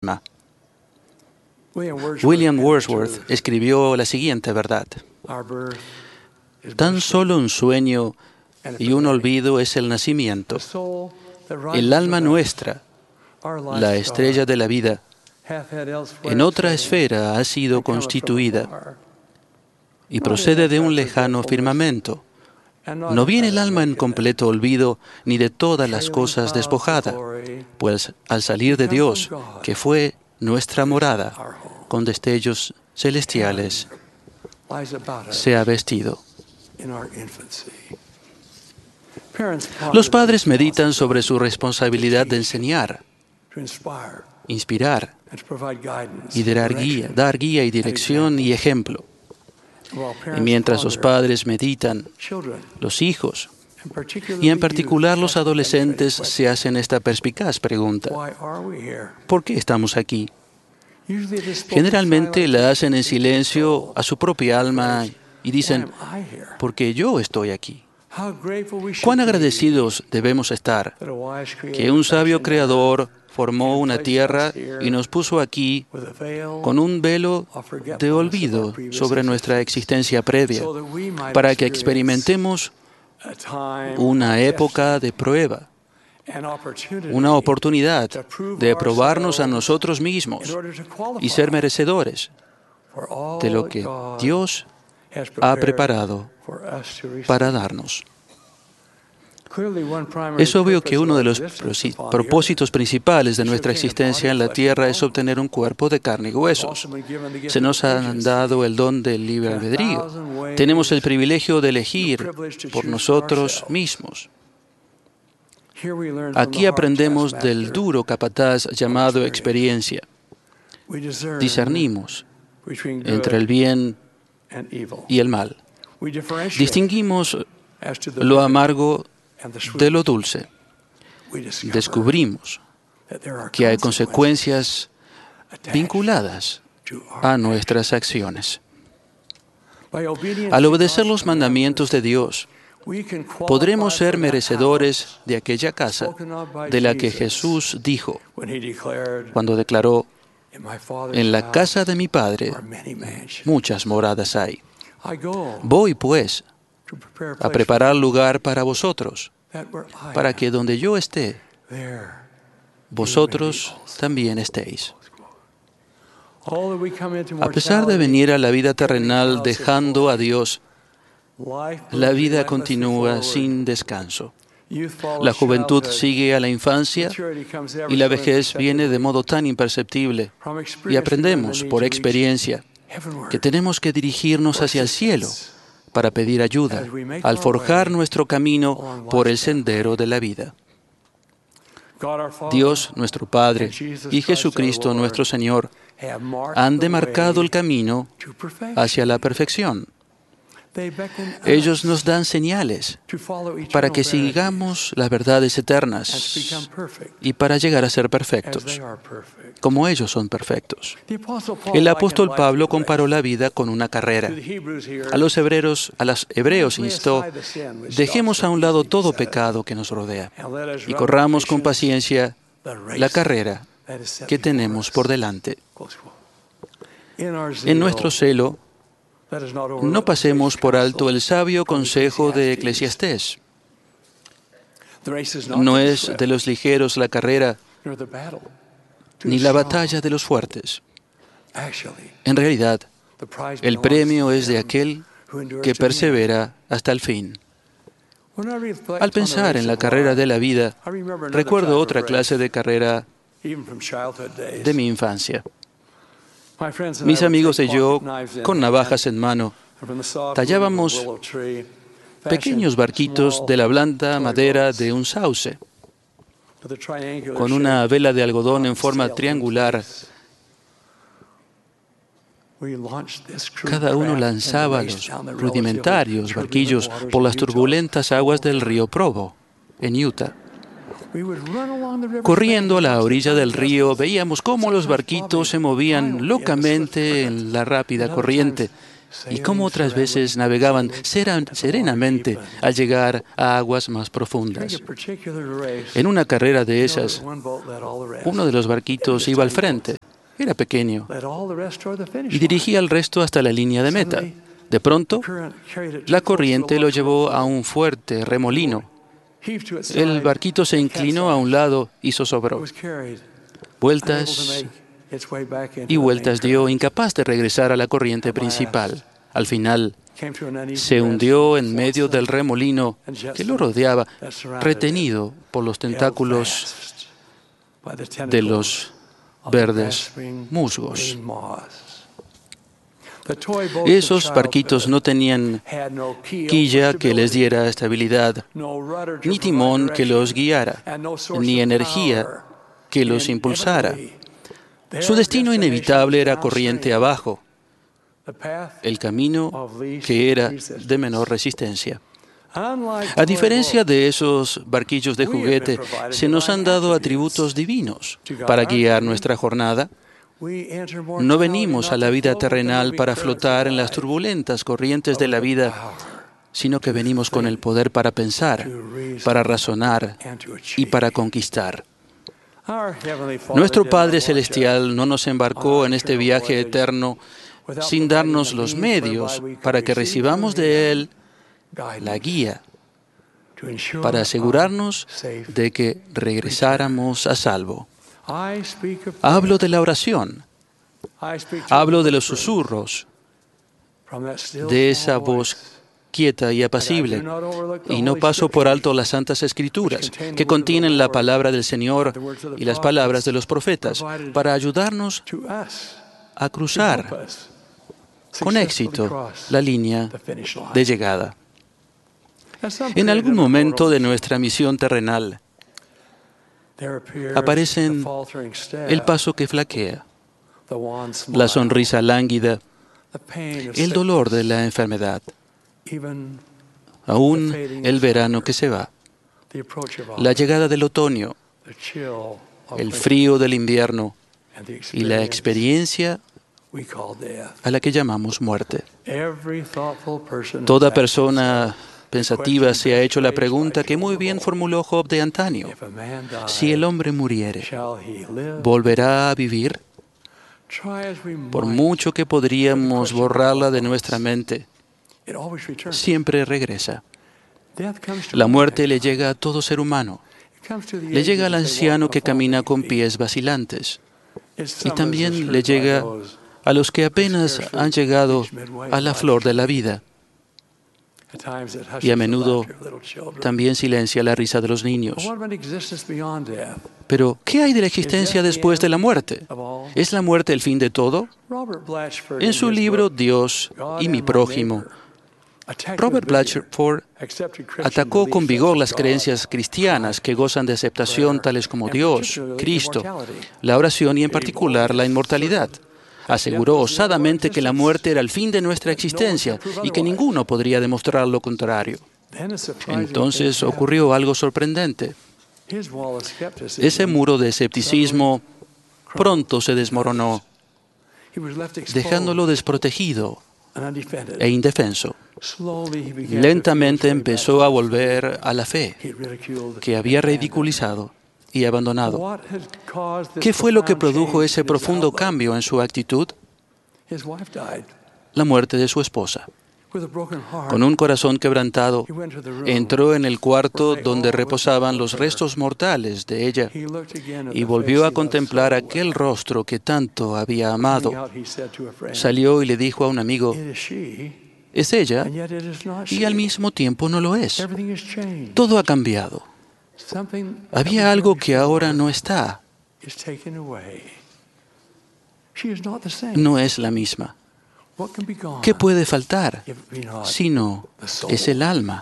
misma. William Wordsworth escribió la siguiente verdad: tan solo un sueño y un olvido es el nacimiento. El alma nuestra, la estrella de la vida, en otra esfera ha sido constituida y procede de un lejano firmamento. No viene el alma en completo olvido, ni de todas las cosas despojada, pues al salir de Dios, que fue nuestra morada, con destellos celestiales, se ha vestido. Los padres meditan sobre su responsabilidad de enseñar, inspirar y dar guía y dirección y ejemplo. Y mientras los padres meditan, los hijos, y en particular los adolescentes, se hacen esta perspicaz pregunta: ¿por qué estamos aquí? Generalmente la hacen en silencio a su propia alma y dicen: ¿por qué yo estoy aquí? ¿Cuán agradecidos debemos estar que un sabio creador formó una tierra y nos puso aquí con un velo de olvido sobre nuestra existencia previa, para que experimentemos una época de prueba, una oportunidad de probarnos a nosotros mismos y ser merecedores de lo que Dios ha preparado para darnos? Es obvio que uno de los propósitos principales de nuestra existencia en la tierra es obtener un cuerpo de carne y huesos. Se nos ha dado el don del libre albedrío. Tenemos el privilegio de elegir por nosotros mismos. Aquí aprendemos del duro capataz llamado experiencia. Discernimos entre el bien y el mal. Distinguimos lo amargo de lo dulce. Descubrimos que hay consecuencias vinculadas a nuestras acciones. Al obedecer los mandamientos de Dios, podremos ser merecedores de aquella casa de la que Jesús dijo cuando declaró: en la casa de mi Padre muchas moradas hay. Voy, pues, a preparar lugar para vosotros, para que donde yo esté, vosotros también estéis. A pesar de venir a la vida terrenal dejando a Dios, la vida continúa sin descanso. La juventud sigue a la infancia y la vejez viene de modo tan imperceptible. Y aprendemos por experiencia que tenemos que dirigirnos hacia el cielo para pedir ayuda al forjar nuestro camino por el sendero de la vida. Dios, nuestro Padre, y Jesucristo, nuestro Señor, han demarcado el camino hacia la perfección. Ellos nos dan señales para que sigamos las verdades eternas y para llegar a ser perfectos, como ellos son perfectos. El apóstol Pablo comparó la vida con una carrera. A los hebreos instó: dejemos a un lado todo pecado que nos rodea y corramos con paciencia la carrera que tenemos por delante. En nuestro celo, no pasemos por alto el sabio consejo de Eclesiastés. No es de los ligeros la carrera, ni la batalla de los fuertes. En realidad, el premio es de aquel que persevera hasta el fin. Al pensar en la carrera de la vida, recuerdo otra clase de carrera de mi infancia. Mis amigos y yo, con navajas en mano, tallábamos pequeños barquitos de la blanda madera de un sauce. Con una vela de algodón en forma triangular, cada uno lanzaba los rudimentarios barquillos por las turbulentas aguas del río Provo, en Utah. Corriendo a la orilla del río, veíamos cómo los barquitos se movían locamente en la rápida corriente y cómo otras veces navegaban serenamente al llegar a aguas más profundas. En una carrera de esas, uno de los barquitos iba al frente. Era pequeño y dirigía al resto hasta la línea de meta. De pronto, la corriente lo llevó a un fuerte remolino. El barquito se inclinó a un lado y zozobró. Vueltas y vueltas dio, incapaz de regresar a la corriente principal. Al final, se hundió en medio del remolino que lo rodeaba, retenido por los tentáculos de los verdes musgos. Esos barquitos no tenían quilla que les diera estabilidad, ni timón que los guiara, ni energía que los impulsara. Su destino inevitable era corriente abajo, el camino que era de menor resistencia. A diferencia de esos barquillos de juguete, se nos han dado atributos divinos para guiar nuestra jornada. No venimos a la vida terrenal para flotar en las turbulentas corrientes de la vida, sino que venimos con el poder para pensar, para razonar y para conquistar. Nuestro Padre Celestial no nos embarcó en este viaje eterno sin darnos los medios para que recibamos de Él la guía, para asegurarnos de que regresáramos a salvo. Hablo de la oración, hablo de los susurros, de esa voz quieta y apacible, y no paso por alto las Santas Escrituras, que contienen la palabra del Señor y las palabras de los profetas, para ayudarnos a cruzar con éxito la línea de llegada. En algún momento de nuestra misión terrenal, aparecen el paso que flaquea, la sonrisa lánguida, el dolor de la enfermedad, aún el verano que se va, la llegada del otoño, el frío del invierno y la experiencia a la que llamamos muerte. Toda persona pensativa se ha hecho la pregunta que muy bien formuló Job de antaño: si el hombre muriere, ¿volverá a vivir? Por mucho que podríamos borrarla de nuestra mente, siempre regresa. La muerte le llega a todo ser humano. Le llega al anciano que camina con pies vacilantes. Y también le llega a los que apenas han llegado a la flor de la vida. Y a menudo también silencia la risa de los niños. Pero, ¿qué hay de la existencia después de la muerte? ¿Es la muerte el fin de todo? En su libro Dios y mi prójimo, Robert Blatchford atacó con vigor las creencias cristianas que gozan de aceptación, tales como Dios, Cristo, la oración y en particular la inmortalidad. Aseguró osadamente que la muerte era el fin de nuestra existencia y que ninguno podría demostrar lo contrario. Entonces ocurrió algo sorprendente. Ese muro de escepticismo pronto se desmoronó, dejándolo desprotegido e indefenso. Lentamente empezó a volver a la fe que había ridiculizado y abandonado. ¿Qué fue lo que produjo ese profundo cambio en su actitud? La muerte de su esposa. Con un corazón quebrantado, entró en el cuarto donde reposaban los restos mortales de ella y volvió a contemplar aquel rostro que tanto había amado. Salió y le dijo a un amigo: es ella, y al mismo tiempo no lo es. Todo ha cambiado. Había algo que ahora no está. No es la misma. ¿Qué puede faltar? Si no, es el alma.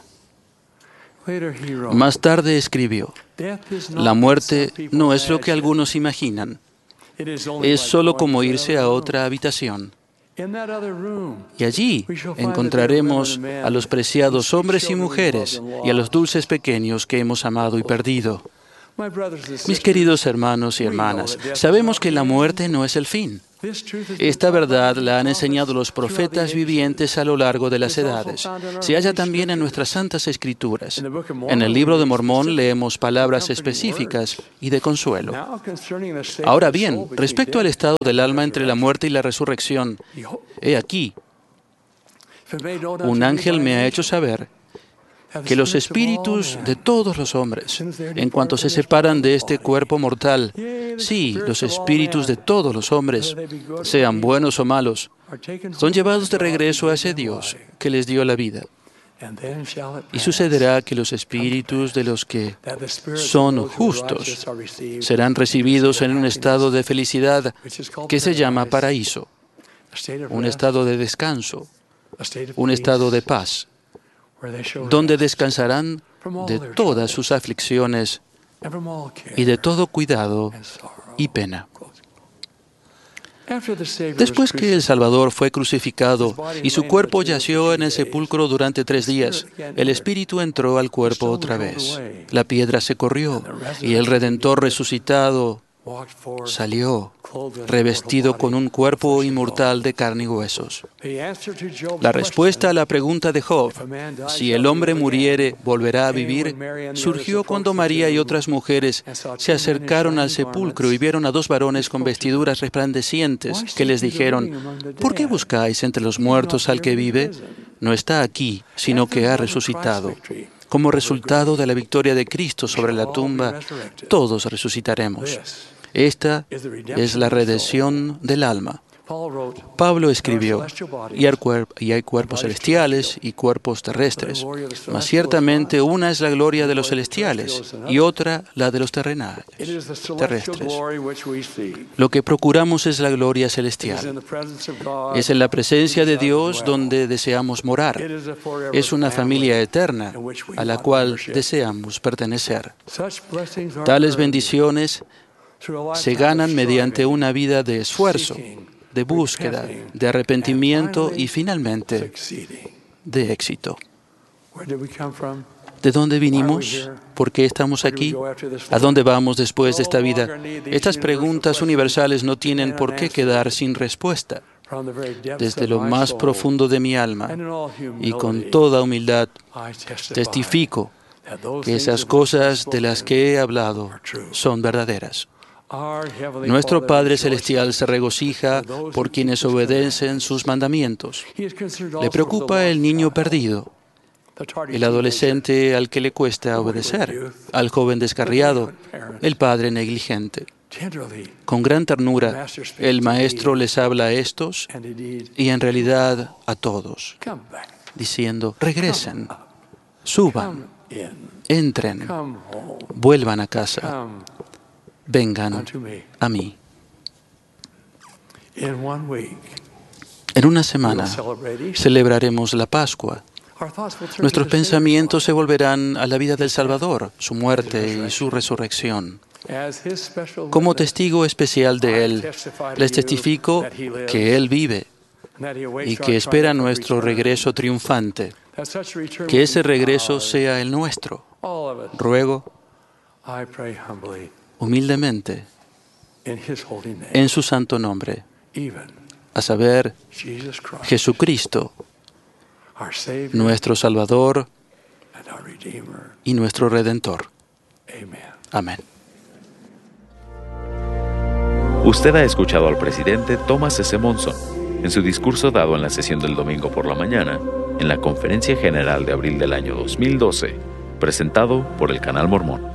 Más tarde escribió: la muerte no es lo que algunos imaginan. Es solo como irse a otra habitación. Y allí encontraremos a los preciados hombres y mujeres y a los dulces pequeños que hemos amado y perdido. Mis queridos hermanos y hermanas, sabemos que la muerte no es el fin. Esta verdad la han enseñado los profetas vivientes a lo largo de las edades. Se halla también en nuestras santas escrituras. En el libro de Mormón leemos palabras específicas y de consuelo. Ahora bien, respecto al estado del alma entre la muerte y la resurrección, he aquí, un ángel me ha hecho saber que los espíritus de todos los hombres, en cuanto se separan de este cuerpo mortal, sí, los espíritus de todos los hombres, sean buenos o malos, son llevados de regreso a ese Dios que les dio la vida. Y sucederá que los espíritus de los que son justos serán recibidos en un estado de felicidad que se llama paraíso, un estado de descanso, un estado de paz, donde descansarán de todas sus aflicciones y de todo cuidado y pena. Después que el Salvador fue crucificado y su cuerpo yació en el sepulcro durante 3 días, el Espíritu entró al cuerpo otra vez. La piedra se corrió y el Redentor resucitado salió, revestido con un cuerpo inmortal de carne y huesos. La respuesta a la pregunta de Job, si el hombre muriere, ¿volverá a vivir?, surgió cuando María y otras mujeres se acercaron al sepulcro y vieron a 2 varones con vestiduras resplandecientes que les dijeron, ¿por qué buscáis entre los muertos al que vive? No está aquí, sino que ha resucitado. Como resultado de la victoria de Cristo sobre la tumba, todos resucitaremos. Esta es la redención del alma. Pablo escribió, y hay cuerpos celestiales y cuerpos terrestres, mas ciertamente una es la gloria de los celestiales y otra la de los terrestres. Lo que procuramos es la gloria celestial. Es en la presencia de Dios donde deseamos morar. Es una familia eterna a la cual deseamos pertenecer. Tales bendiciones se ganan mediante una vida de esfuerzo, de búsqueda, de arrepentimiento y finalmente de éxito. ¿De dónde vinimos? ¿Por qué estamos aquí? ¿A dónde vamos después de esta vida? Estas preguntas universales no tienen por qué quedar sin respuesta. Desde lo más profundo de mi alma y con toda humildad testifico que esas cosas de las que he hablado son verdaderas. Nuestro Padre Celestial se regocija por quienes obedecen sus mandamientos. Le preocupa el niño perdido, el adolescente al que le cuesta obedecer, al joven descarriado, el padre negligente. Con gran ternura, el Maestro les habla a estos y en realidad a todos, diciendo, regresen, suban, entren, vuelvan a casa. Vengan a mí. En una semana celebraremos la Pascua. Nuestros pensamientos se volverán a la vida del Salvador, su muerte y su resurrección. Como testigo especial de Él, les testifico que Él vive y que espera nuestro regreso triunfante. Que ese regreso sea el nuestro. Ruego humildemente, en su santo nombre, a saber, Jesucristo, nuestro Salvador y nuestro Redentor. Amén. Usted ha escuchado al presidente Thomas S. Monson en su discurso dado en la sesión del domingo por la mañana en la Conferencia General de abril del año 2012, presentado por el Canal Mormón.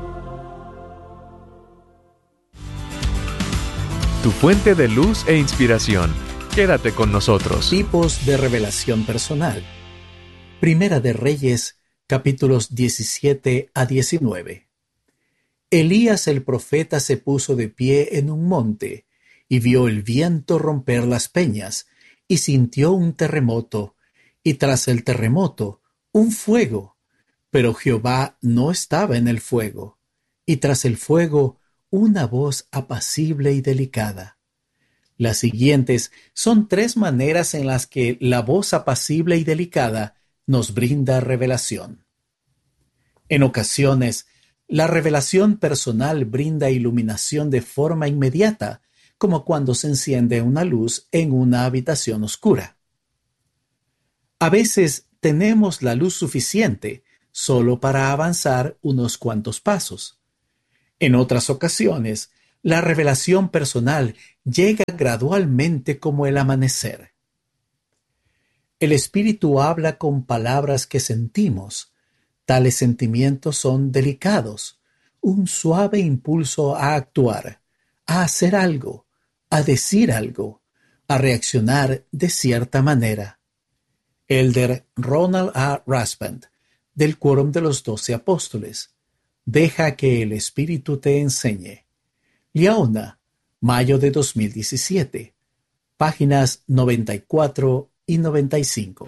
Tu fuente de luz e inspiración. Quédate con nosotros. Tipos de revelación personal. Primera de Reyes, capítulos 17 a 19. Elías el profeta se puso de pie en un monte, y vio el viento romper las peñas, y sintió un terremoto, y tras el terremoto, un fuego. Pero Jehová no estaba en el fuego, y tras el fuego, una voz apacible y delicada. Las siguientes son 3 maneras en las que la voz apacible y delicada nos brinda revelación. En ocasiones, la revelación personal brinda iluminación de forma inmediata, como cuando se enciende una luz en una habitación oscura. A veces tenemos la luz suficiente solo para avanzar unos cuantos pasos. En otras ocasiones, la revelación personal llega gradualmente como el amanecer. El Espíritu habla con palabras que sentimos. Tales sentimientos son delicados, un suave impulso a actuar, a hacer algo, a decir algo, a reaccionar de cierta manera. Elder Ronald A. Rasband, del Quórum de los 12 Apóstoles. Deja que el Espíritu te enseñe. Liaona, mayo de 2017. Páginas 94 y 95.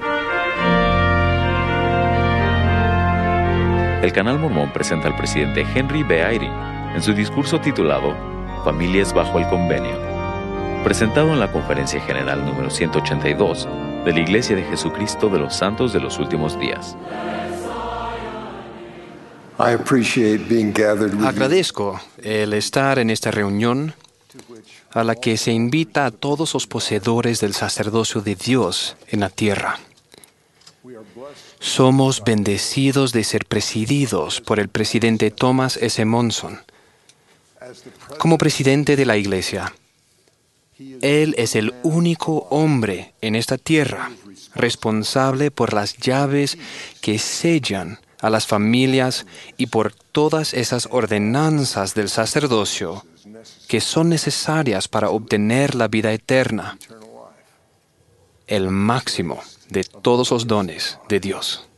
El Canal Mormón presenta al presidente Henry B. Eyring en su discurso titulado Familias bajo el Convenio, presentado en la Conferencia General número 182 de la Iglesia de Jesucristo de los Santos de los Últimos Días. Agradezco el estar en esta reunión a la que se invita a todos los poseedores del sacerdocio de Dios en la tierra. Somos bendecidos de ser presididos por el presidente Thomas S. Monson. Como presidente de la Iglesia, él es el único hombre en esta tierra responsable por las llaves que sellan a las familias y por todas esas ordenanzas del sacerdocio que son necesarias para obtener la vida eterna, el máximo de todos los dones de Dios.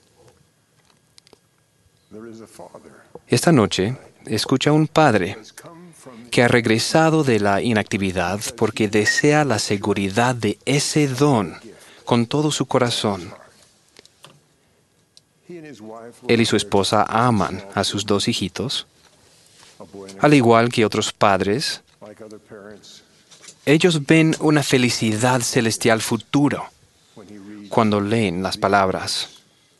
Esta noche escucha a un padre que ha regresado de la inactividad porque desea la seguridad de ese don con todo su corazón. Él y su esposa aman a sus 2 hijitos, al igual que otros padres. Ellos ven una felicidad celestial futuro cuando leen las palabras.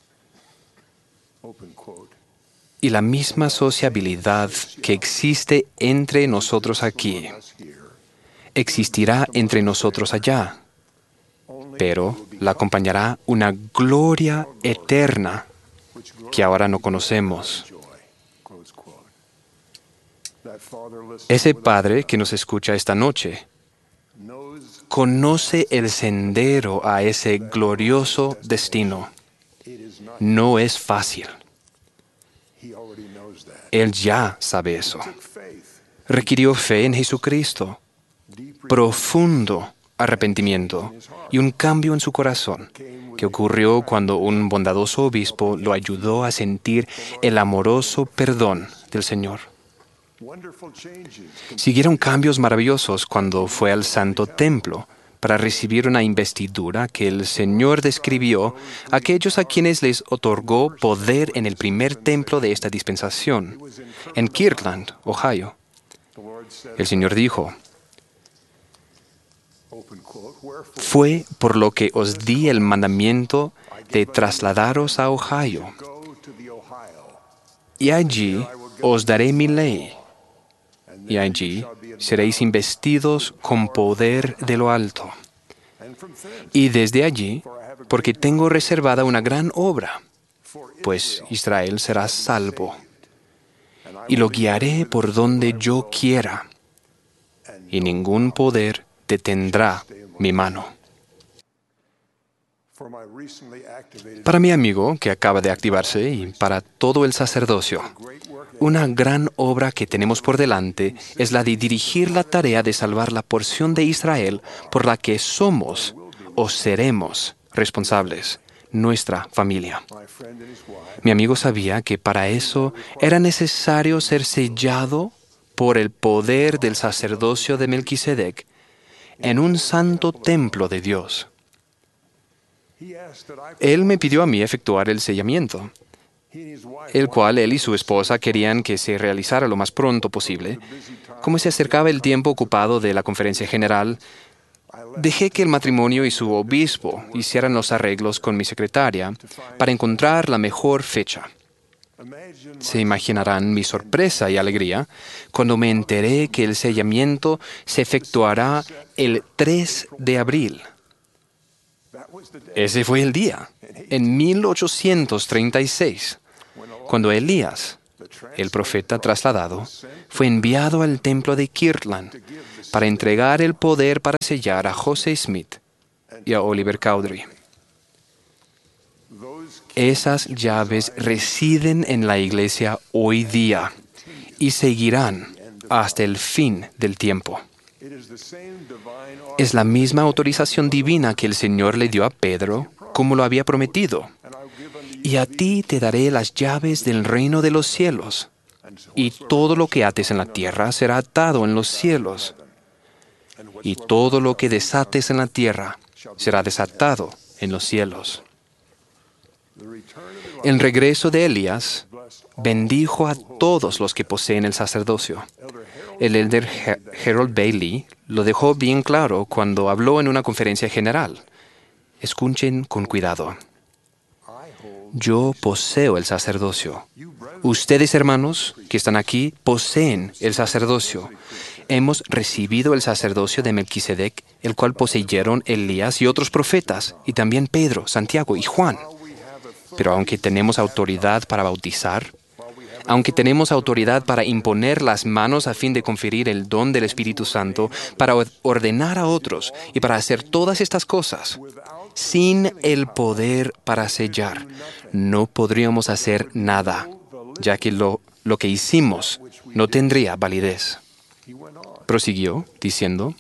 Y la misma sociabilidad que existe entre nosotros aquí, existirá entre nosotros allá, pero la acompañará una gloria eterna que ahora no conocemos. Ese Padre que nos escucha esta noche conoce el sendero a ese glorioso destino. No es fácil. Él ya sabe eso. Requirió fe en Jesucristo, profundo arrepentimiento y un cambio en su corazón, que ocurrió cuando un bondadoso obispo lo ayudó a sentir el amoroso perdón del Señor. Siguieron cambios maravillosos cuando fue al Santo Templo para recibir una investidura que el Señor describió a aquellos a quienes les otorgó poder en el primer templo de esta dispensación, en Kirtland, Ohio. El Señor dijo: «Fue por lo que os di el mandamiento de trasladaros a Ohio, y allí os daré mi ley, y allí seréis investidos con poder de lo alto. Y desde allí, porque tengo reservada una gran obra, pues Israel será salvo, y lo guiaré por donde yo quiera, y ningún poder detendrá mi mano». Para mi amigo que acaba de activarse y para todo el sacerdocio, una gran obra que tenemos por delante es la de dirigir la tarea de salvar la porción de Israel por la que somos o seremos responsables, nuestra familia. Mi amigo sabía que para eso era necesario ser sellado por el poder del sacerdocio de Melquisedec en un santo templo de Dios. Él me pidió a mí efectuar el sellamiento, el cual él y su esposa querían que se realizara lo más pronto posible. Como se acercaba el tiempo ocupado de la conferencia general, dejé que el matrimonio y su obispo hicieran los arreglos con mi secretaria para encontrar la mejor fecha. Se imaginarán mi sorpresa y alegría cuando me enteré que el sellamiento se efectuará el 3 de abril. Ese fue el día, en 1836, cuando Elías, el profeta trasladado, fue enviado al templo de Kirtland para entregar el poder para sellar a José Smith y a Oliver Cowdery. Esas llaves residen en la Iglesia hoy día y seguirán hasta el fin del tiempo. Es la misma autorización divina que el Señor le dio a Pedro, como lo había prometido. Y a ti te daré las llaves del reino de los cielos, y todo lo que ates en la tierra será atado en los cielos, y todo lo que desates en la tierra será desatado en los cielos. El regreso de Elías bendijo a todos los que poseen el sacerdocio. El elder Harold Bailey lo dejó bien claro cuando habló en una conferencia general. Escuchen con cuidado. Yo poseo el sacerdocio. Ustedes, hermanos, que están aquí, poseen el sacerdocio. Hemos recibido el sacerdocio de Melquisedec, el cual poseyeron Elías y otros profetas, y también Pedro, Santiago y Juan. Pero aunque tenemos autoridad para bautizar, aunque tenemos autoridad para imponer las manos a fin de conferir el don del Espíritu Santo, para ordenar a otros y para hacer todas estas cosas, sin el poder para sellar, no podríamos hacer nada, ya que lo que hicimos no tendría validez. Prosiguió diciendo,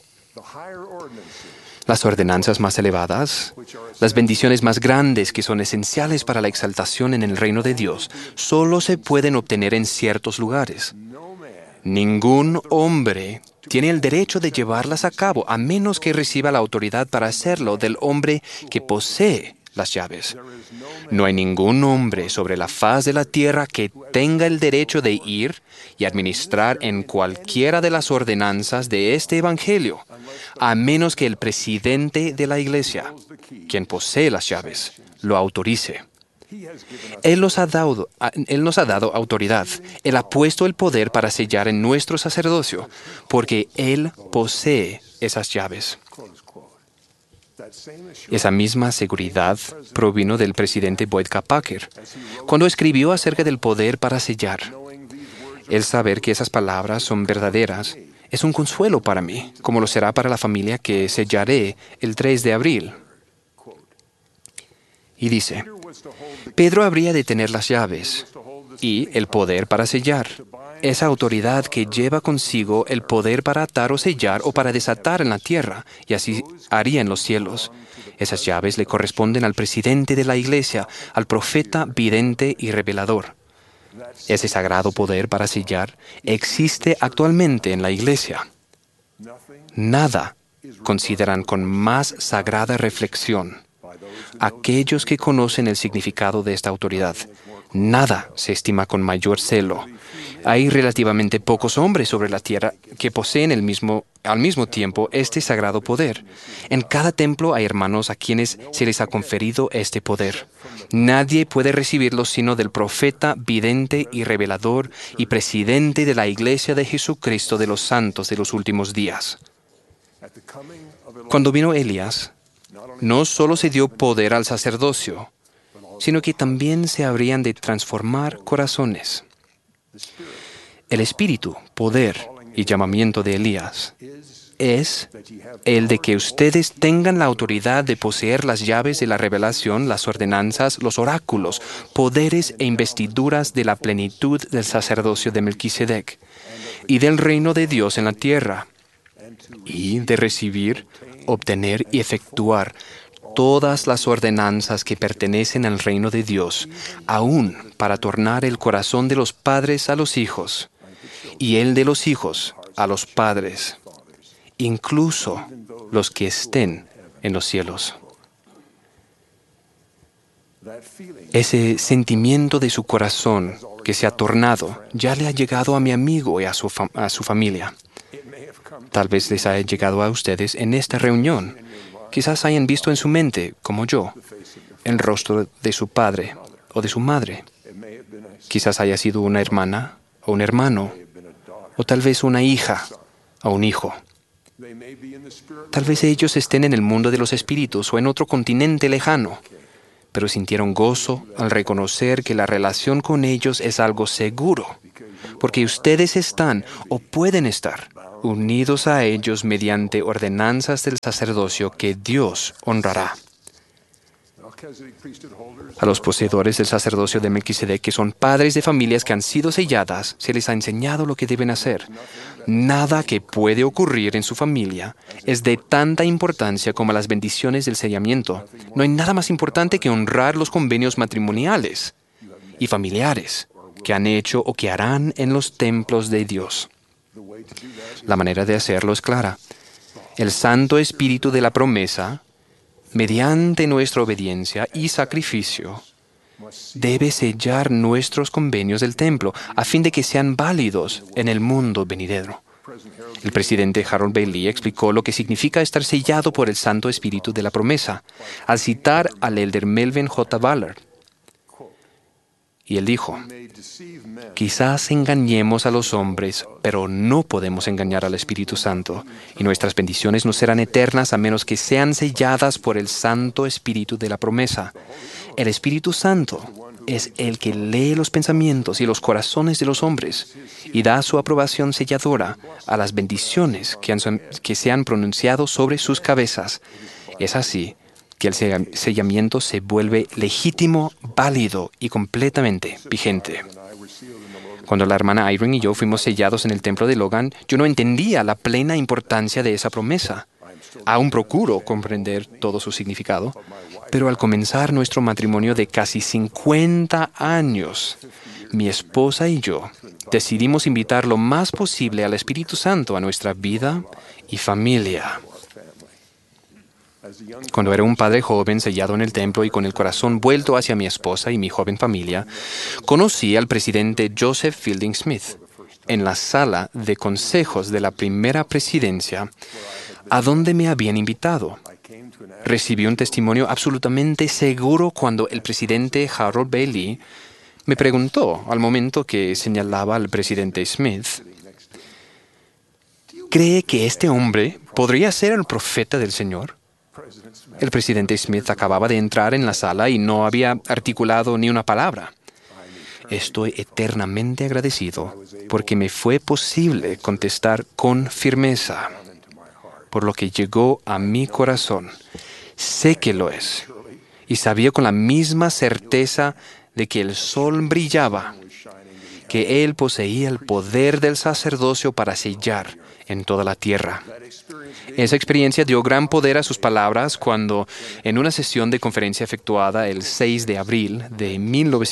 las ordenanzas más elevadas, las bendiciones más grandes que son esenciales para la exaltación en el reino de Dios, solo se pueden obtener en ciertos lugares. Ningún hombre tiene el derecho de llevarlas a cabo a menos que reciba la autoridad para hacerlo del hombre que posee las llaves. No hay ningún hombre sobre la faz de la tierra que tenga el derecho de ir y administrar en cualquiera de las ordenanzas de este Evangelio, a menos que el presidente de la Iglesia, quien posee las llaves, lo autorice. Él nos ha dado autoridad. Él ha puesto el poder para sellar en nuestro sacerdocio, porque Él posee esas llaves. Esa misma seguridad provino del presidente Boyd K. Packer, cuando escribió acerca del poder para sellar. El saber que esas palabras son verdaderas es un consuelo para mí, como lo será para la familia que sellaré el 3 de abril. Y dice, Pedro habría de tener las llaves y el poder para sellar. Esa autoridad que lleva consigo el poder para atar o sellar o para desatar en la tierra, y así haría en los cielos. Esas llaves le corresponden al presidente de la Iglesia, al profeta, vidente y revelador. Ese sagrado poder para sellar existe actualmente en la Iglesia. Nada consideran con más sagrada reflexión aquellos que conocen el significado de esta autoridad. Nada se estima con mayor celo. Hay relativamente pocos hombres sobre la tierra que poseen al mismo tiempo este sagrado poder. En cada templo hay hermanos a quienes se les ha conferido este poder. Nadie puede recibirlo sino del profeta, vidente y revelador y presidente de la Iglesia de Jesucristo de los santos de los últimos días. Cuando vino Elías, no solo se dio poder al sacerdocio, sino que también se habrían de transformar corazones. El espíritu, poder y llamamiento de Elías es el de que ustedes tengan la autoridad de poseer las llaves de la revelación, las ordenanzas, los oráculos, poderes e investiduras de la plenitud del sacerdocio de Melquisedec y del reino de Dios en la tierra, y de recibir, obtener y efectuar todas las ordenanzas que pertenecen al reino de Dios, aún para tornar el corazón de los padres a los hijos, y el de los hijos a los padres, incluso los que estén en los cielos. Ese sentimiento de su corazón que se ha tornado ya le ha llegado a mi amigo y a su familia. Tal vez les haya llegado a ustedes en esta reunión. Quizás hayan visto en su mente, como yo, el rostro de su padre o de su madre. Quizás haya sido una hermana o un hermano, o tal vez una hija o un hijo. Tal vez ellos estén en el mundo de los espíritus o en otro continente lejano, pero sintieron gozo al reconocer que la relación con ellos es algo seguro, porque ustedes están o pueden estar unidos a ellos mediante ordenanzas del sacerdocio que Dios honrará. A los poseedores del sacerdocio de Melquisedec, que son padres de familias que han sido selladas, se les ha enseñado lo que deben hacer. Nada que puede ocurrir en su familia es de tanta importancia como las bendiciones del sellamiento. No hay nada más importante que honrar los convenios matrimoniales y familiares que han hecho o que harán en los templos de Dios. La manera de hacerlo es clara. El Santo Espíritu de la promesa, mediante nuestra obediencia y sacrificio, debe sellar nuestros convenios del templo a fin de que sean válidos en el mundo venidero. El presidente Harold Bailey explicó lo que significa estar sellado por el Santo Espíritu de la promesa al citar al elder Melvin J. Ballard. Y él dijo: quizás engañemos a los hombres, pero no podemos engañar al Espíritu Santo, y nuestras bendiciones no serán eternas a menos que sean selladas por el Santo Espíritu de la promesa. El Espíritu Santo es el que lee los pensamientos y los corazones de los hombres y da su aprobación selladora a las bendiciones que se han pronunciado sobre sus cabezas. Es así que el sellamiento se vuelve legítimo, válido y completamente vigente. Cuando la hermana Irene y yo fuimos sellados en el templo de Logan, yo no entendía la plena importancia de esa promesa. Aún procuro comprender todo su significado, pero al comenzar nuestro matrimonio de casi 50 años, mi esposa y yo decidimos invitar lo más posible al Espíritu Santo a nuestra vida y familia. Cuando era un padre joven sellado en el templo y con el corazón vuelto hacia mi esposa y mi joven familia, conocí al presidente Joseph Fielding Smith en la sala de consejos de la primera presidencia, a donde me habían invitado. Recibí un testimonio absolutamente seguro cuando el presidente Harold Bailey me preguntó, al momento que señalaba al presidente Smith: ¿cree que este hombre podría ser el profeta del Señor? El presidente Smith acababa de entrar en la sala y no había articulado ni una palabra. Estoy eternamente agradecido porque me fue posible contestar con firmeza, por lo que llegó a mi corazón. Sé que lo es, y sabía con la misma certeza de que el sol brillaba, que él poseía el poder del sacerdocio para sellar en toda la tierra. Esa experiencia dio gran poder a sus palabras cuando, en una sesión de conferencia efectuada el 6 de abril de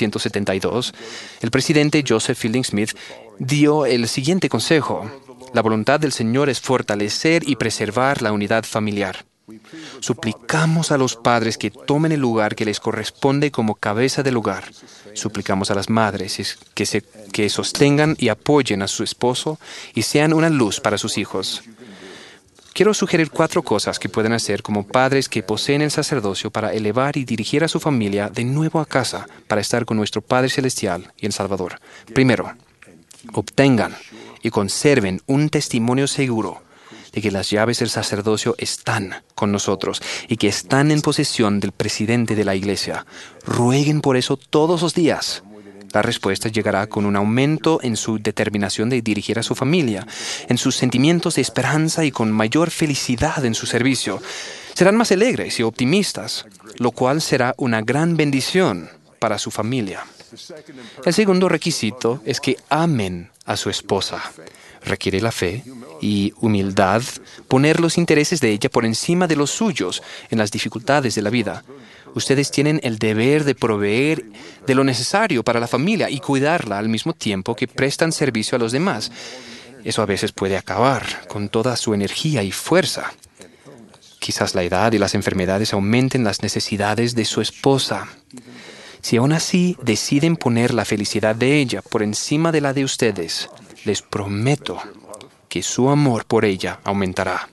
1972, el presidente Joseph Fielding Smith dio el siguiente consejo: la voluntad del Señor es fortalecer y preservar la unidad familiar. Suplicamos a los padres que tomen el lugar que les corresponde como cabeza del hogar. Suplicamos a las madres que sostengan y apoyen a su esposo y sean una luz para sus hijos. Quiero sugerir 4 cosas que pueden hacer como padres que poseen el sacerdocio para elevar y dirigir a su familia de nuevo a casa para estar con nuestro Padre Celestial y el Salvador. Primero, obtengan y conserven un testimonio seguro de que las llaves del sacerdocio están con nosotros y que están en posesión del presidente de la iglesia. Rueguen por eso todos los días. La respuesta llegará con un aumento en su determinación de dirigir a su familia, en sus sentimientos de esperanza y con mayor felicidad en su servicio. Serán más alegres y optimistas, lo cual será una gran bendición para su familia. El segundo requisito es que amen a su esposa. Requiere la fe y humildad poner los intereses de ella por encima de los suyos en las dificultades de la vida. Ustedes tienen el deber de proveer de lo necesario para la familia y cuidarla al mismo tiempo que prestan servicio a los demás. Eso a veces puede acabar con toda su energía y fuerza. Quizás la edad y las enfermedades aumenten las necesidades de su esposa. Si aún así deciden poner la felicidad de ella por encima de la de ustedes, les prometo que su amor por ella aumentará.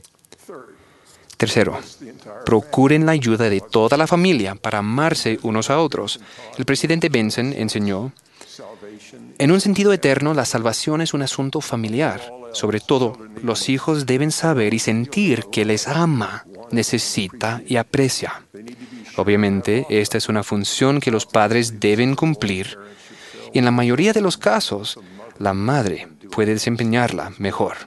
Tercero, procuren la ayuda de toda la familia para amarse unos a otros. El presidente Benson enseñó: En un sentido eterno, la salvación es un asunto familiar. Sobre todo, los hijos deben saber y sentir que les ama, necesita y aprecia. Obviamente, esta es una función que los padres deben cumplir y en la mayoría de los casos, la madre puede desempeñarla mejor.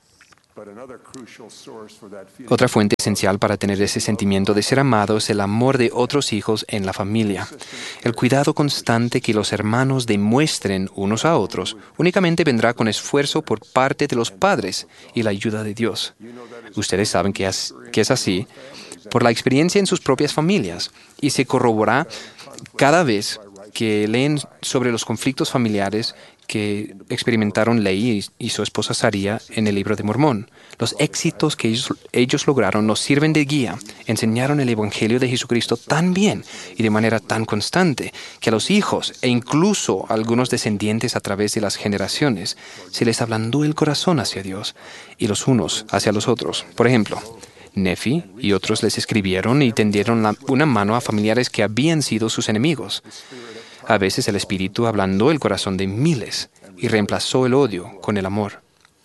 Otra fuente esencial para tener ese sentimiento de ser amado es el amor de otros hijos en la familia. El cuidado constante que los hermanos demuestren unos a otros únicamente vendrá con esfuerzo por parte de los padres y la ayuda de Dios. Ustedes saben que es así por la experiencia en sus propias familias y se corrobora cada vez que leen sobre los conflictos familiares que experimentaron Leí y su esposa Saría en el Libro de Mormón. Los éxitos que ellos lograron nos sirven de guía. Enseñaron el Evangelio de Jesucristo tan bien y de manera tan constante que a los hijos e incluso a algunos descendientes a través de las generaciones se les ablandó el corazón hacia Dios y los unos hacia los otros. Por ejemplo, Nefi y otros les escribieron y tendieron una mano a familiares que habían sido sus enemigos. A veces el Espíritu ablandó el corazón de miles y reemplazó el odio con el amor.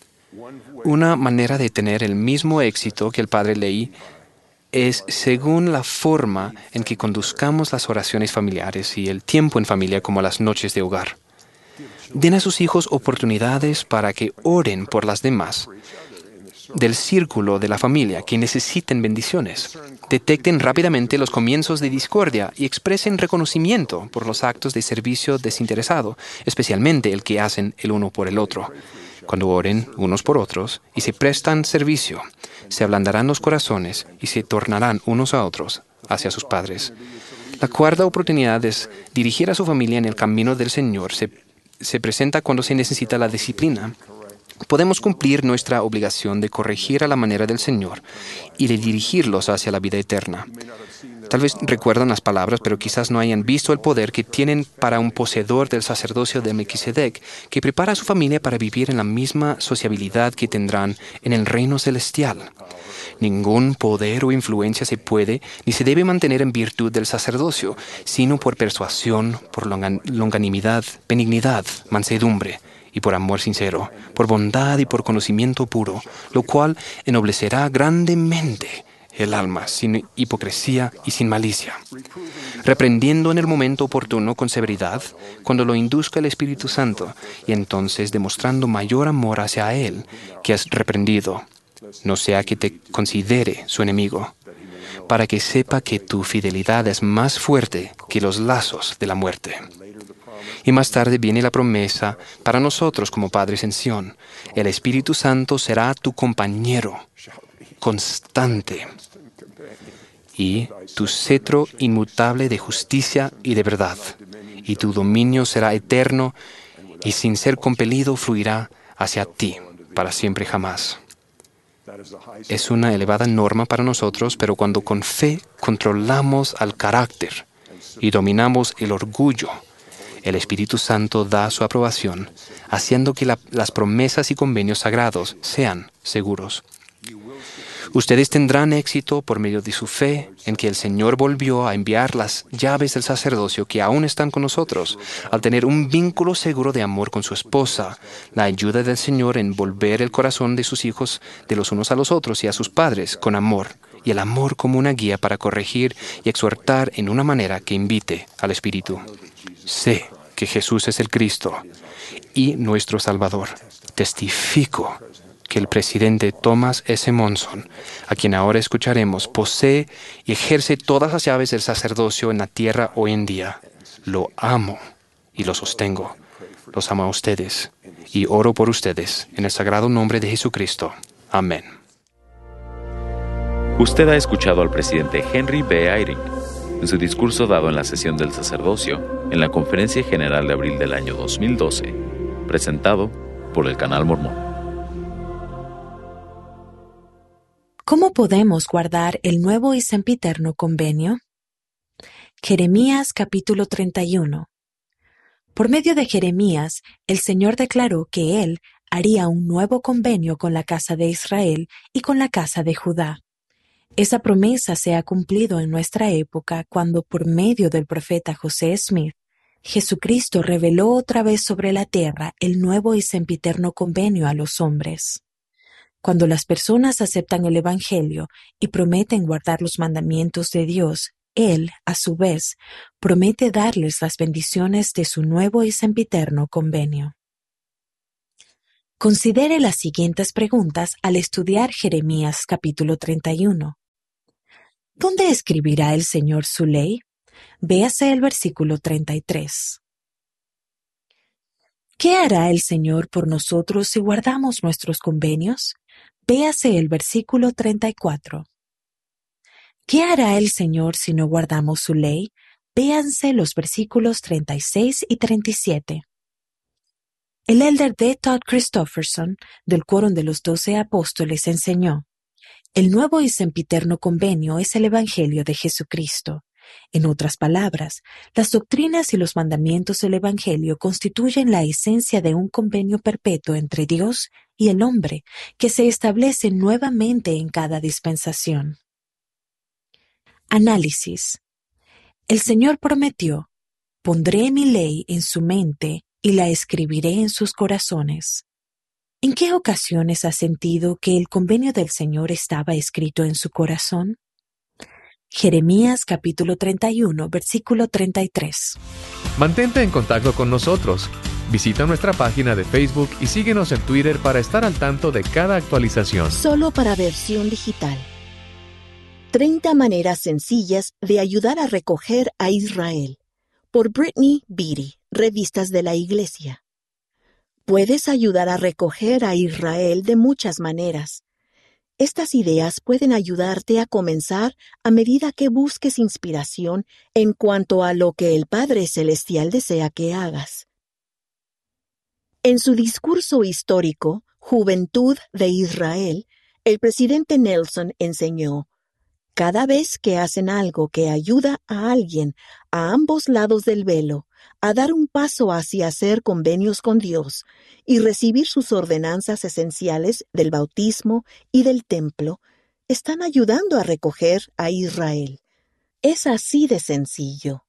Una manera de tener el mismo éxito que el padre Leí es según la forma en que conduzcamos las oraciones familiares y el tiempo en familia como las noches de hogar. Den a sus hijos oportunidades para que oren por las demás del círculo de la familia que necesiten bendiciones. Detecten rápidamente los comienzos de discordia y expresen reconocimiento por los actos de servicio desinteresado, especialmente el que hacen el uno por el otro. Cuando oren unos por otros y se prestan servicio, se ablandarán los corazones y se tornarán unos a otros hacia sus padres. La cuarta oportunidad es dirigir a su familia en el camino del Señor. Se presenta cuando se necesita la disciplina. Podemos cumplir nuestra obligación de corregir a la manera del Señor y de dirigirlos hacia la vida eterna. Tal vez recuerdan las palabras, pero quizás no hayan visto el poder que tienen para un poseedor del sacerdocio de Melquisedec, que prepara a su familia para vivir en la misma sociabilidad que tendrán en el reino celestial. Ningún poder o influencia se puede ni se debe mantener en virtud del sacerdocio, sino por persuasión, por longanimidad, benignidad, mansedumbre, y por amor sincero, por bondad y por conocimiento puro, lo cual ennoblecerá grandemente el alma, sin hipocresía y sin malicia, reprendiendo en el momento oportuno con severidad, cuando lo induzca el Espíritu Santo, y entonces demostrando mayor amor hacia Él, que has reprendido, no sea que te considere su enemigo, para que sepa que tu fidelidad es más fuerte que los lazos de la muerte. Y más tarde viene la promesa para nosotros como padres en Sión. El Espíritu Santo será tu compañero constante y tu cetro inmutable de justicia y de verdad. Y tu dominio será eterno y sin ser compelido fluirá hacia ti para siempre jamás. Es una elevada norma para nosotros, pero cuando con fe controlamos al carácter y dominamos el orgullo, el Espíritu Santo da su aprobación, haciendo que las promesas y convenios sagrados sean seguros. Ustedes tendrán éxito por medio de su fe en que el Señor volvió a enviar las llaves del sacerdocio que aún están con nosotros, al tener un vínculo seguro de amor con su esposa, la ayuda del Señor en volver el corazón de sus hijos de los unos a los otros y a sus padres con amor, y el amor como una guía para corregir y exhortar en una manera que invite al Espíritu. Sé que Jesús es el Cristo y nuestro Salvador. Testifico que el presidente Thomas S. Monson, a quien ahora escucharemos, posee y ejerce todas las llaves del sacerdocio en la tierra hoy en día. Lo amo y lo sostengo. Los amo a ustedes y oro por ustedes en el sagrado nombre de Jesucristo. Amén. Usted ha escuchado al presidente Henry B. Eyring en su discurso dado en la sesión del sacerdocio en la Conferencia General de abril del año 2012, presentado por el Canal Mormón. ¿Cómo podemos guardar el nuevo y sempiterno convenio? Jeremías capítulo 31. Por medio de Jeremías, el Señor declaró que Él haría un nuevo convenio con la casa de Israel y con la casa de Judá. Esa promesa se ha cumplido en nuestra época cuando, por medio del profeta José Smith, Jesucristo reveló otra vez sobre la tierra el nuevo y sempiterno convenio a los hombres. Cuando las personas aceptan el Evangelio y prometen guardar los mandamientos de Dios, Él, a su vez, promete darles las bendiciones de su nuevo y sempiterno convenio. Considere las siguientes preguntas al estudiar Jeremías capítulo 31. ¿Dónde escribirá el Señor su ley? Véase el versículo 33. ¿Qué hará el Señor por nosotros si guardamos nuestros convenios? Véase el versículo 34. ¿Qué hará el Señor si no guardamos su ley? Véanse los versículos 36 y 37. El elder D. Todd Christofferson, del Quórum de los 12 Apóstoles, enseñó: el nuevo y sempiterno convenio es el Evangelio de Jesucristo. En otras palabras, las doctrinas y los mandamientos del Evangelio constituyen la esencia de un convenio perpetuo entre Dios y el hombre, que se establece nuevamente en cada dispensación. Análisis. El Señor prometió: pondré mi ley en su mente y la escribiré en sus corazones. ¿En qué ocasiones ha sentido que el convenio del Señor estaba escrito en su corazón? Jeremías capítulo 31, versículo 33. Mantente en contacto con nosotros. Visita nuestra página de Facebook y síguenos en Twitter para estar al tanto de cada actualización. Solo para versión digital. 30 maneras sencillas de ayudar a recoger a Israel. Por Brittany Beatty, Revistas de la Iglesia. Puedes ayudar a recoger a Israel de muchas maneras. Estas ideas pueden ayudarte a comenzar a medida que busques inspiración en cuanto a lo que el Padre Celestial desea que hagas. En su discurso histórico, Juventud de Israel, el presidente Nelson enseñó: cada vez que hacen algo que ayuda a alguien a ambos lados del velo a dar un paso hacia hacer convenios con Dios y recibir sus ordenanzas esenciales del bautismo y del templo, están ayudando a recoger a Israel. Es así de sencillo.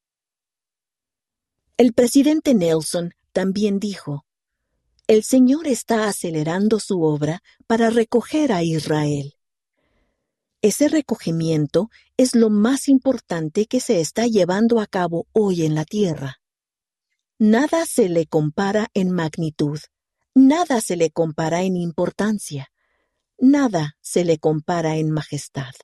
El presidente Nelson también dijo: el Señor está acelerando su obra para recoger a Israel. Ese recogimiento es lo más importante que se está llevando a cabo hoy en la tierra. Nada se le compara en magnitud, nada se le compara en importancia, nada se le compara en majestad.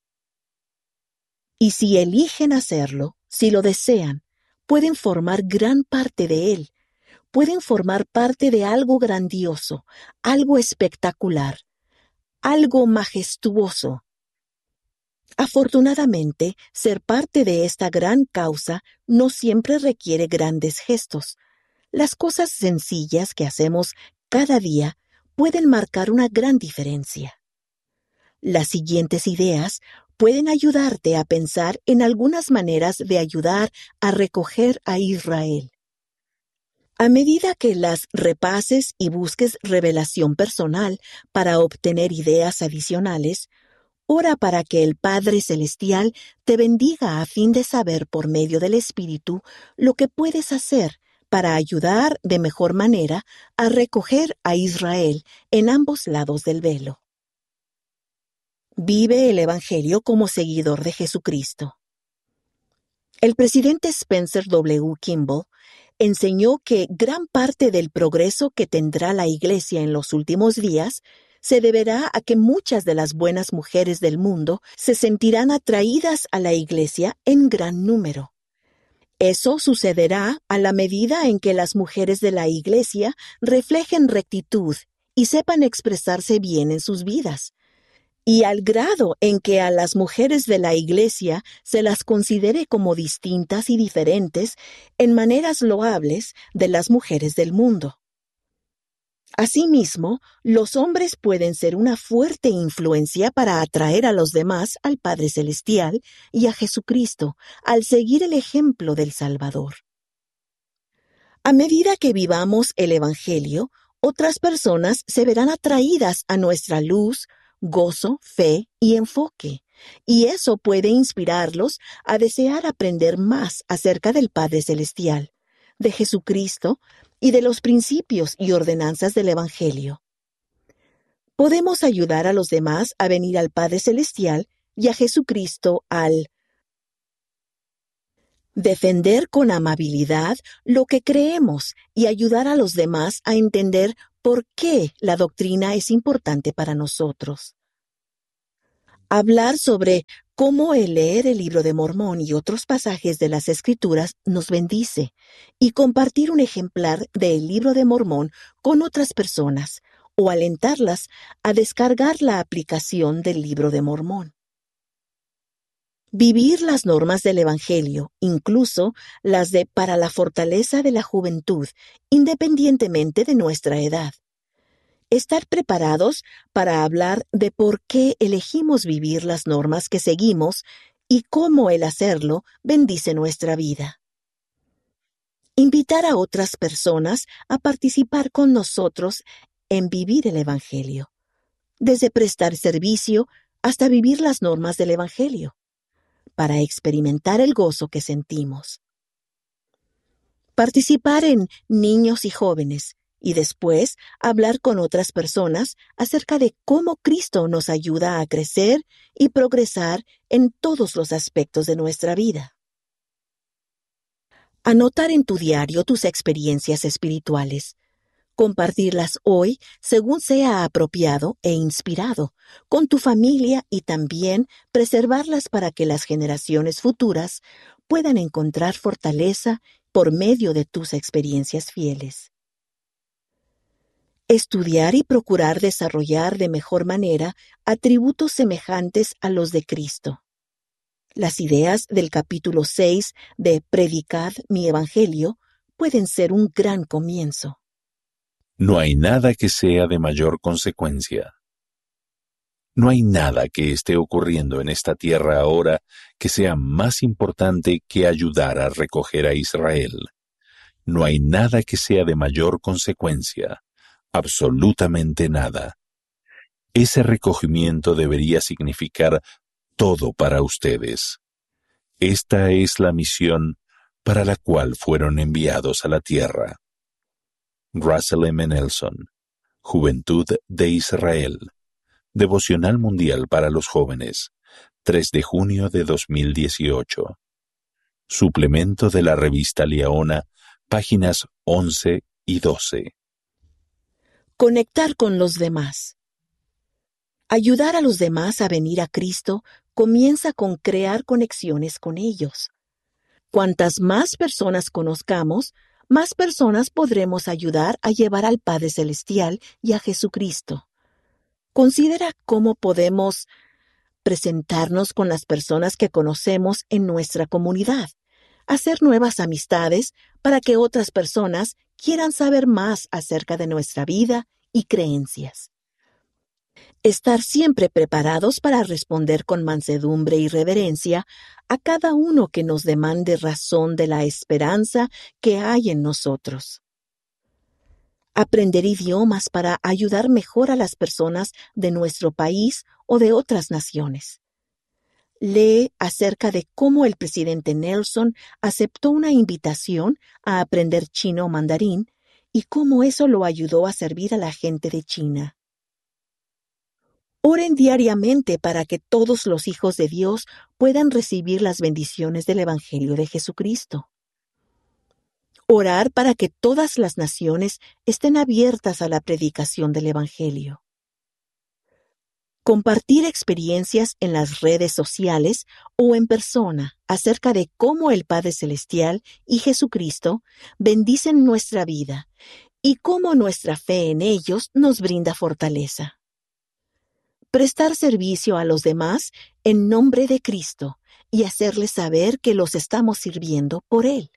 Y si eligen hacerlo, si lo desean, pueden formar gran parte de él, pueden formar parte de algo grandioso, algo espectacular, algo majestuoso. Afortunadamente, ser parte de esta gran causa no siempre requiere grandes gestos. Las cosas sencillas que hacemos cada día pueden marcar una gran diferencia. Las siguientes ideas pueden ayudarte a pensar en algunas maneras de ayudar a recoger a Israel. A medida que las repases y busques revelación personal para obtener ideas adicionales, ora para que el Padre Celestial te bendiga a fin de saber por medio del Espíritu lo que puedes hacer para ayudar de mejor manera a recoger a Israel en ambos lados del velo. Vive el Evangelio como seguidor de Jesucristo. El presidente Spencer W. Kimball enseñó que gran parte del progreso que tendrá la Iglesia en los últimos días se deberá a que muchas de las buenas mujeres del mundo se sentirán atraídas a la Iglesia en gran número. Eso sucederá a la medida en que las mujeres de la Iglesia reflejen rectitud y sepan expresarse bien en sus vidas, y al grado en que a las mujeres de la Iglesia se las considere como distintas y diferentes en maneras loables de las mujeres del mundo. Asimismo, los hombres pueden ser una fuerte influencia para atraer a los demás al Padre Celestial y a Jesucristo, al seguir el ejemplo del Salvador. A medida que vivamos el Evangelio, otras personas se verán atraídas a nuestra luz, gozo, fe y enfoque, y eso puede inspirarlos a desear aprender más acerca del Padre Celestial, de Jesucristo y de los principios y ordenanzas del Evangelio. Podemos ayudar a los demás a venir al Padre Celestial y a Jesucristo al defender con amabilidad lo que creemos y ayudar a los demás a entender por qué la doctrina es importante para nosotros. Hablar sobre cómo el leer el Libro de Mormón y otros pasajes de las Escrituras nos bendice, y compartir un ejemplar del Libro de Mormón con otras personas, o alentarlas a descargar la aplicación del Libro de Mormón. Vivir las normas del Evangelio, incluso las de para la fortaleza de la juventud, independientemente de nuestra edad. Estar preparados para hablar de por qué elegimos vivir las normas que seguimos y cómo el hacerlo bendice nuestra vida. Invitar a otras personas a participar con nosotros en vivir el Evangelio, desde prestar servicio hasta vivir las normas del Evangelio, para experimentar el gozo que sentimos. Participar en niños y jóvenes, y después hablar con otras personas acerca de cómo Cristo nos ayuda a crecer y progresar en todos los aspectos de nuestra vida. Anotar en tu diario tus experiencias espirituales. Compartirlas hoy según sea apropiado e inspirado con tu familia, y también preservarlas para que las generaciones futuras puedan encontrar fortaleza por medio de tus experiencias fieles. Estudiar y procurar desarrollar de mejor manera atributos semejantes a los de Cristo. Las ideas del capítulo 6 de Predicad mi Evangelio pueden ser un gran comienzo. No hay nada que sea de mayor consecuencia. No hay nada que esté ocurriendo en esta tierra ahora que sea más importante que ayudar a recoger a Israel. No hay nada que sea de mayor consecuencia. Absolutamente nada. Ese recogimiento debería significar todo para ustedes. Esta es la misión para la cual fueron enviados a la tierra. Russell M. Nelson, Juventud de Israel, Devocional Mundial para los Jóvenes, 3 de junio de 2018. Suplemento de la revista Liaona, páginas 11 y 12. Conectar con los demás. Ayudar a los demás a venir a Cristo comienza con crear conexiones con ellos. Cuantas más personas conozcamos, más personas podremos ayudar a llevar al Padre Celestial y a Jesucristo. Considera cómo podemos presentarnos con las personas que conocemos en nuestra comunidad, hacer nuevas amistades para que otras personas quieran saber más acerca de nuestra vida y creencias. Estar siempre preparados para responder con mansedumbre y reverencia a cada uno que nos demande razón de la esperanza que hay en nosotros. Aprender idiomas para ayudar mejor a las personas de nuestro país o de otras naciones. Lee acerca de cómo el presidente Nelson aceptó una invitación a aprender chino o mandarín y cómo eso lo ayudó a servir a la gente de China. Oren diariamente para que todos los hijos de Dios puedan recibir las bendiciones del Evangelio de Jesucristo. Orar para que todas las naciones estén abiertas a la predicación del Evangelio. Compartir experiencias en las redes sociales o en persona acerca de cómo el Padre Celestial y Jesucristo bendicen nuestra vida y cómo nuestra fe en ellos nos brinda fortaleza. Prestar servicio a los demás en nombre de Cristo y hacerles saber que los estamos sirviendo por Él.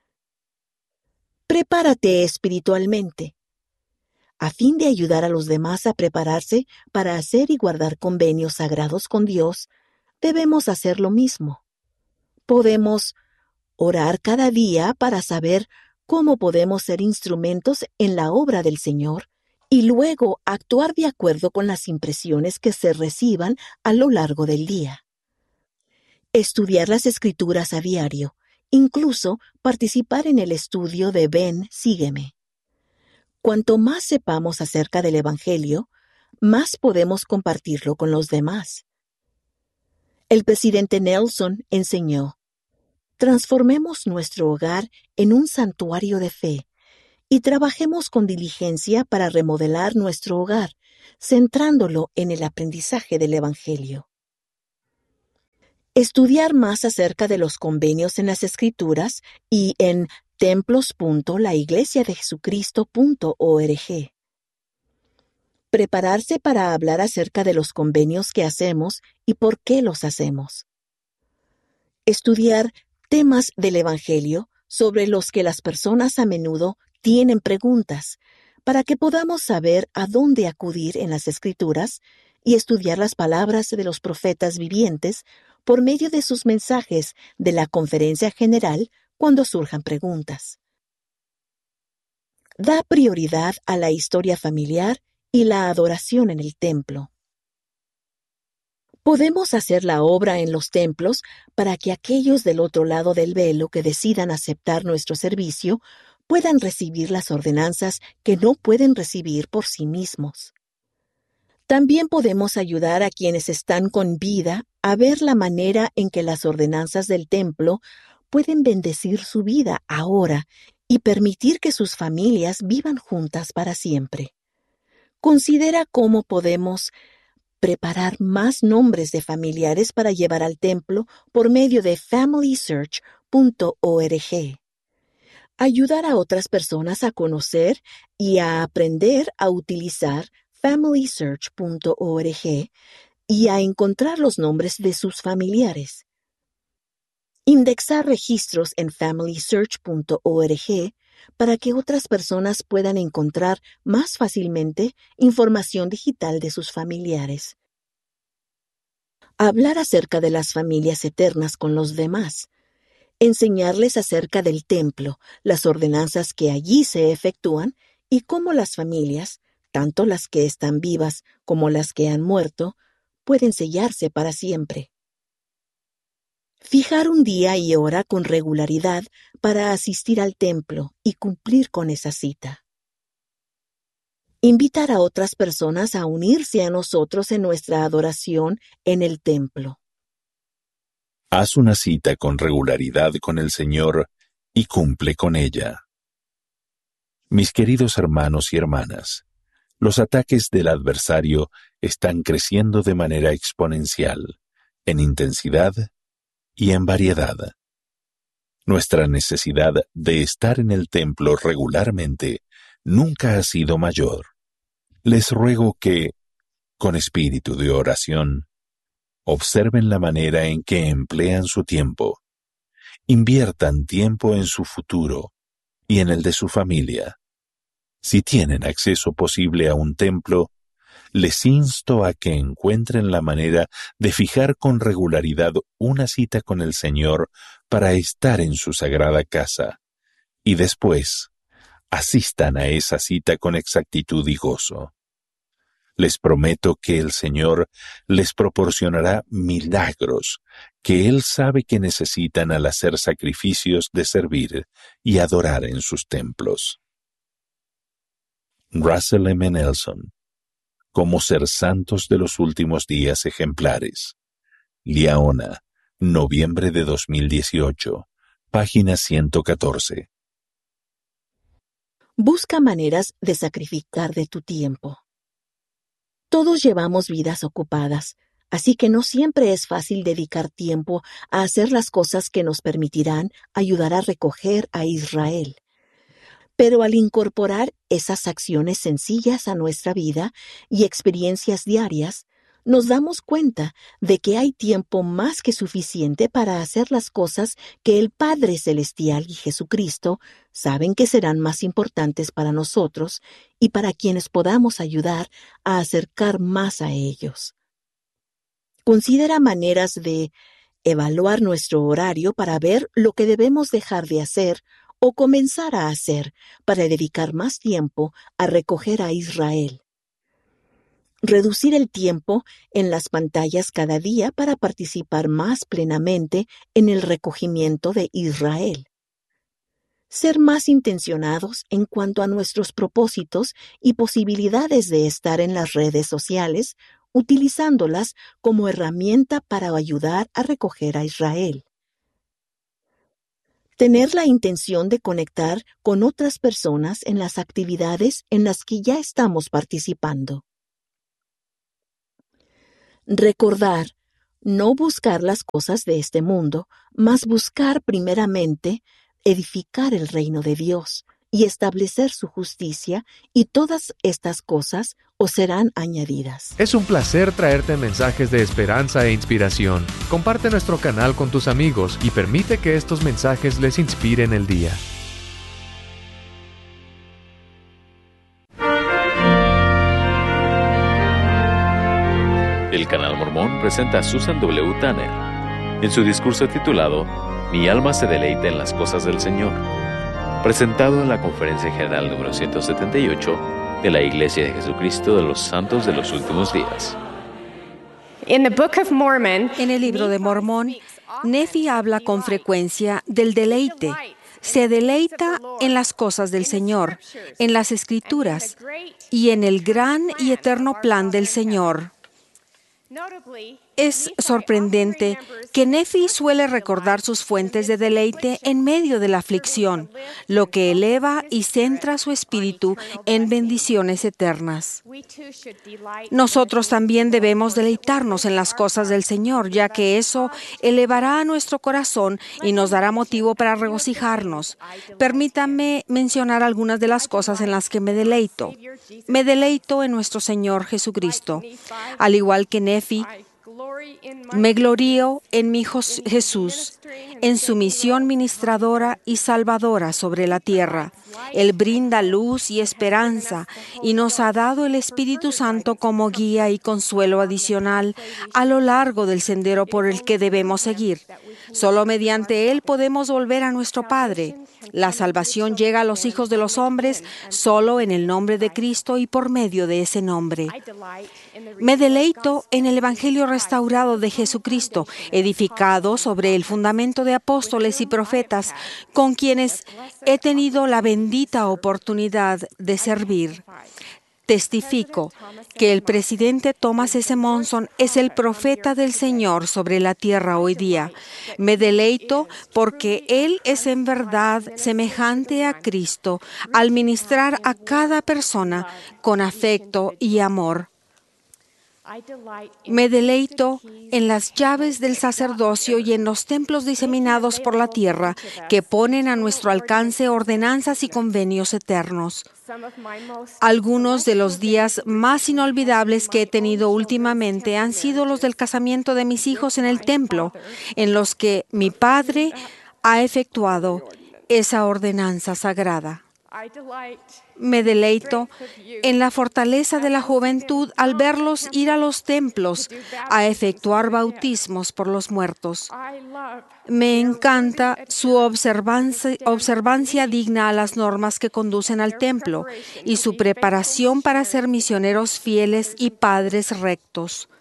Prepárate espiritualmente. A fin de ayudar a los demás a prepararse para hacer y guardar convenios sagrados con Dios, debemos hacer lo mismo. Podemos orar cada día para saber cómo podemos ser instrumentos en la obra del Señor y luego actuar de acuerdo con las impresiones que se reciban a lo largo del día. Estudiar las Escrituras a diario incluso participar en el estudio de Ven, sígueme. Cuanto más sepamos acerca del Evangelio, más podemos compartirlo con los demás. El presidente Nelson enseñó: transformemos nuestro hogar en un santuario de fe y trabajemos con diligencia para remodelar nuestro hogar, centrándolo en el aprendizaje del Evangelio. Estudiar más acerca de los convenios en las Escrituras y en templos.laiglesiadejesucristo.org. Prepararse para hablar acerca de los convenios que hacemos y por qué los hacemos. Estudiar temas del Evangelio sobre los que las personas a menudo tienen preguntas, para que podamos saber a dónde acudir en las Escrituras y estudiar las palabras de los profetas vivientes por medio de sus mensajes de la conferencia general cuando surjan preguntas. Da prioridad a la historia familiar y la adoración en el templo. Podemos hacer la obra en los templos para que aquellos del otro lado del velo que decidan aceptar nuestro servicio puedan recibir las ordenanzas que no pueden recibir por sí mismos. También podemos ayudar a quienes están con vida a ver la manera en que las ordenanzas del templo pueden bendecir su vida ahora y permitir que sus familias vivan juntas para siempre. Considera cómo podemos preparar más nombres de familiares para llevar al templo por medio de FamilySearch.org. Ayudar a otras personas a conocer y a aprender a utilizar FamilySearch.org y a encontrar los nombres de sus familiares. Indexar registros en FamilySearch.org para que otras personas puedan encontrar más fácilmente información digital de sus familiares. Hablar acerca de las familias eternas con los demás. Enseñarles acerca del templo, las ordenanzas que allí se efectúan y cómo las familias, tanto las que están vivas como las que han muerto, pueden sellarse para siempre. Fijar un día y hora con regularidad para asistir al templo y cumplir con esa cita. Invitar a otras personas a unirse a nosotros en nuestra adoración en el templo. Haz una cita con regularidad con el Señor y cumple con ella. Mis queridos hermanos y hermanas, los ataques del adversario están creciendo de manera exponencial, en intensidad y en variedad. Nuestra necesidad de estar en el templo regularmente nunca ha sido mayor. Les ruego que, con espíritu de oración, observen la manera en que emplean su tiempo. Inviertan tiempo en su futuro y en el de su familia. Si tienen acceso posible a un templo, les insto a que encuentren la manera de fijar con regularidad una cita con el Señor para estar en su sagrada casa, y después asistan a esa cita con exactitud y gozo. Les prometo que el Señor les proporcionará milagros que Él sabe que necesitan al hacer sacrificios de servir y adorar en sus templos. Russell M. Nelson. Cómo ser santos de los últimos días ejemplares. Liaona, noviembre de 2018, página 114. Busca maneras de sacrificar de tu tiempo. Todos llevamos vidas ocupadas, así que no siempre es fácil dedicar tiempo a hacer las cosas que nos permitirán ayudar a recoger a Israel. Pero al incorporar esas acciones sencillas a nuestra vida y experiencias diarias, nos damos cuenta de que hay tiempo más que suficiente para hacer las cosas que el Padre Celestial y Jesucristo saben que serán más importantes para nosotros y para quienes podamos ayudar a acercar más a ellos. Considera maneras de evaluar nuestro horario para ver lo que debemos dejar de hacer o comenzar a hacer para dedicar más tiempo a recoger a Israel. reducir el tiempo en las pantallas cada día para participar más plenamente en el recogimiento de Israel. Ser más intencionados en cuanto a nuestros propósitos y posibilidades de estar en las redes sociales, utilizándolas como herramienta para ayudar a recoger a Israel. Tener la intención de conectar con otras personas en las actividades en las que ya estamos participando. Recordar, no buscar las cosas de este mundo, mas buscar primeramente edificar el reino de Dios y establecer su justicia, y todas estas cosas os serán añadidas. Es un placer traerte mensajes de esperanza e inspiración. Comparte nuestro canal con tus amigos y permite que estos mensajes les inspiren el día. El Canal Mormón presenta a Susan W. Tanner en su discurso titulado Mi alma se deleita en las cosas del Señor, presentado en la Conferencia General número 178 de la Iglesia de Jesucristo de los Santos de los Últimos Días. En el libro de Mormón, Nephi habla con frecuencia del deleite. Se deleita en las cosas del Señor, en las Escrituras y en el gran y eterno plan del Señor. Es sorprendente que Nephi suele recordar sus fuentes de deleite en medio de la aflicción, lo que eleva y centra su espíritu en bendiciones eternas. Nosotros también debemos deleitarnos en las cosas del Señor, ya que eso elevará a nuestro corazón y nos dará motivo para regocijarnos. Permítanme mencionar algunas de las cosas en las que me deleito. Me deleito en nuestro Señor Jesucristo. Al igual que Nephi, me glorío en mi Hijo Jesús, en su misión ministradora y salvadora sobre la tierra. Él brinda luz y esperanza y nos ha dado el Espíritu Santo como guía y consuelo adicional a lo largo del sendero por el que debemos seguir. Solo mediante Él podemos volver a nuestro Padre. La salvación llega a los hijos de los hombres solo en el nombre de Cristo y por medio de ese nombre. Me deleito en el Evangelio restaurado de Jesucristo, edificado sobre el fundamento de apóstoles y profetas, con quienes he tenido la bendita oportunidad de servir. Testifico que el presidente Thomas S. Monson es el profeta del Señor sobre la tierra hoy día. Me deleito porque Él es en verdad semejante a Cristo al ministrar a cada persona con afecto y amor. Me deleito en las llaves del sacerdocio y en los templos diseminados por la tierra que ponen a nuestro alcance ordenanzas y convenios eternos. Algunos de los días más inolvidables que he tenido últimamente han sido los del casamiento de mis hijos en el templo, en los que mi Padre ha efectuado esa ordenanza sagrada. Me deleito en la fortaleza de la juventud al verlos ir a los templos a efectuar bautismos por los muertos. Me encanta su observancia digna a las normas que conducen al templo y su preparación para ser misioneros fieles y padres rectos.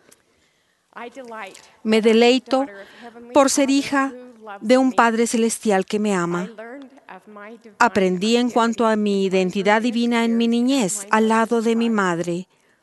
Me deleito por ser hija de un Padre Celestial que me ama. Aprendí en cuanto a mi identidad divina en mi niñez, al lado de mi madre.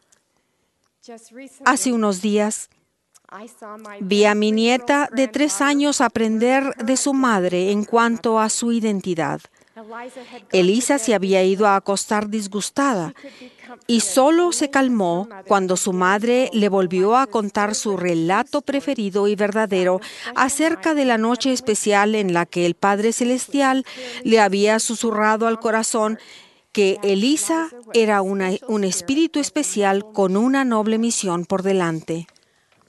Hace unos días, vi a mi nieta de 3 años aprender de su madre en cuanto a su identidad. Elisa se había ido a acostar disgustada y solo se calmó cuando su madre le volvió a contar su relato preferido y verdadero acerca de la noche especial en la que el Padre Celestial le había susurrado al corazón que Elisa era un espíritu especial con una noble misión por delante.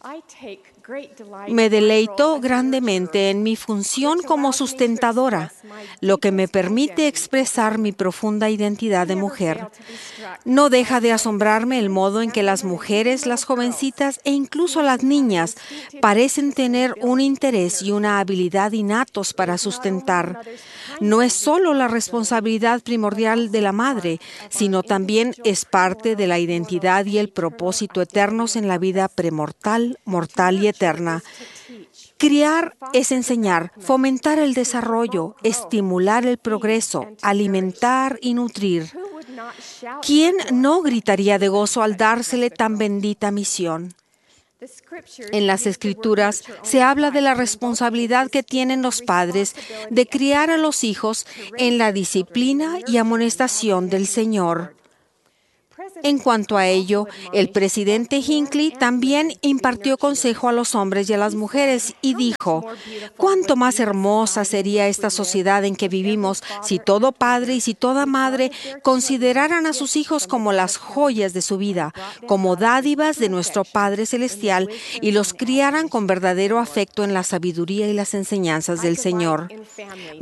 Me deleito grandemente en mi función como sustentadora. lo que me permite expresar mi profunda identidad de mujer. No deja de asombrarme el modo en que las mujeres, las jovencitas e incluso las niñas parecen tener un interés y una habilidad innatos para sustentar. No es solo la responsabilidad primordial de la madre, sino también es parte de la identidad y el propósito eternos en la vida premortal, mortal y eterna. Criar es enseñar, fomentar el desarrollo, estimular el progreso, alimentar y nutrir. ¿Quién no gritaría de gozo al dársele tan bendita misión? En las Escrituras se habla de la responsabilidad que tienen los padres de criar a los hijos en la disciplina y amonestación del Señor. En cuanto a ello, el presidente Hinckley también impartió consejo a los hombres y a las mujeres y dijo: «¿Cuánto más hermosa sería esta sociedad en que vivimos si todo padre y si toda madre consideraran a sus hijos como las joyas de su vida, como dádivas de nuestro Padre Celestial y los criaran con verdadero afecto en la sabiduría y las enseñanzas del Señor?»